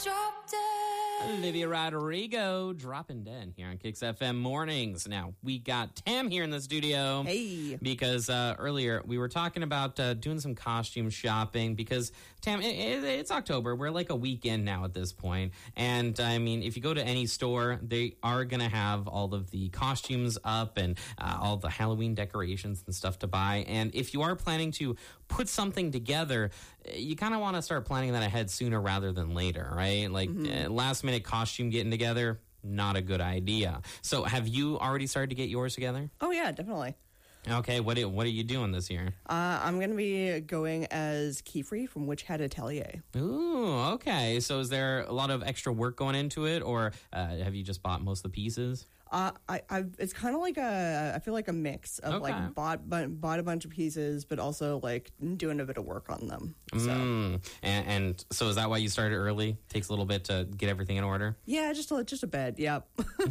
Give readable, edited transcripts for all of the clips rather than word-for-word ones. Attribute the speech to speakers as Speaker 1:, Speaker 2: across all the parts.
Speaker 1: drop dead.
Speaker 2: Olivia Rodrigo dropping dead here on Kicks FM Mornings. Now, we got Tam here in the studio.
Speaker 3: Hey.
Speaker 2: Because earlier we were talking about doing some costume shopping because, Tam, it's October. We're like a week in now at this point. And, I mean, if you go to any store, they are going to have all of the costumes up and all the Halloween decorations and stuff to buy. And if you are planning to put something together, you kind of want to start planning that ahead sooner rather than later, right? Like last minute costume getting together, not a good idea. So have you already started to get yours together?
Speaker 3: Oh, yeah, definitely.
Speaker 2: Okay, what are you doing this year?
Speaker 3: I'm going to be going as Keyfree from Witch Hat Atelier.
Speaker 2: Ooh, okay. So is there a lot of extra work going into it, or have you just bought most of the pieces?
Speaker 3: It's kind of like I feel like a mix of like bought a bunch of pieces, but also like doing a bit of work on them. So.
Speaker 2: And so is that why you started early? Takes a little bit to get everything in order?
Speaker 3: Yeah, just a bit. Yep.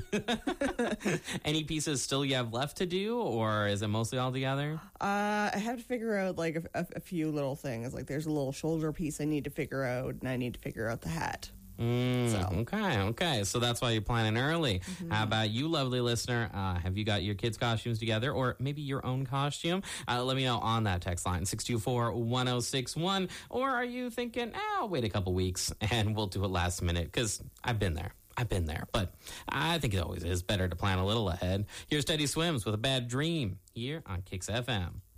Speaker 2: Any pieces still you have left to do, or is it mostly all together?
Speaker 3: I have to figure out like a few little things. Like there's a little shoulder piece I need to figure out, and I need to figure out the hat. Okay. So that's why you're planning early. How about you, lovely listener? Have you got your kids' costumes together, or maybe your own costume? Let me know on that text line, 624-1061. Or are you thinking, I'll wait a couple weeks and we'll do it last minute? Because I've been there. But I think it always is better to plan a little ahead. Here's Teddy Swims with A Bad Dream here on Kicks FM.